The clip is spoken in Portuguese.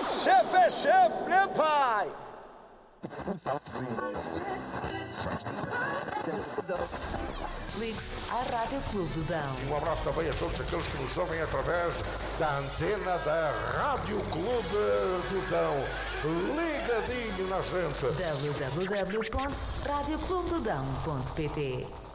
Chefe é chefe, né, pai? Ligue-se à Rádio Clube do Dão. Um abraço também a todos aqueles que nos ouvem através da antena da Rádio Clube do Dão. Ligadinho na gente. www.radioclubedodão.pt